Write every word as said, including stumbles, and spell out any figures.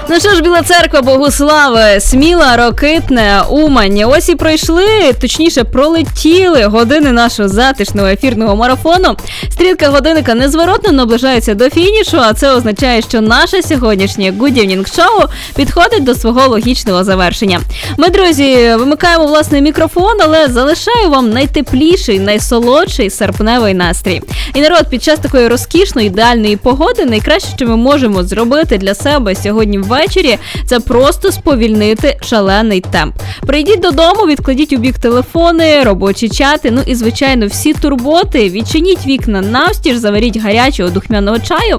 Ну що ж, Біла Церква, Богуслави, Сміла, Рокитне, Умань. Ось і пройшли, точніше пролетіли години нашого затишного ефірного марафону. Стрілка годинника незворотно наближається до фінішу, а це означає, що наше сьогоднішнє Good Evening Show підходить до свого логічного завершення. Ми, друзі, вимикаємо власний мікрофон, але залишаю вам найтепліший, найсолодший серпневий настрій. І народ, під час такої розкішної, ідеальної погоди найкраще, що ми можемо зробити для себе сьогодні ввечері, це просто сповільнити шалений темп. Прийдіть додому, відкладіть у бік телефони, робочі чати, ну і, звичайно, всі турботи. Відчиніть вікна навстіж, заваріть гарячого духмяного чаю